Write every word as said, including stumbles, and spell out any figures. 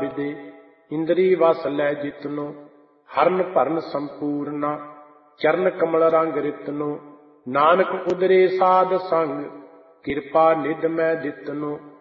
ਵਿਦੇ, ਇੰਦਰੀ ਵਸ ਲੈ ਜਿਤਨੋ। ਹਰਨ ਭਰਨ ਸੰਪੂਰਨਾ, ਚਰਨ ਕਮਲ ਰੰਗ ਰਿਤਨੋ। ਨਾਨਕ ਉਦਰੇ ਸਾਧ ਸੰਗ, ਕਿਰਪਾ ਨਿਧ ਮੈਂ ਦਿੱਤਨੋ।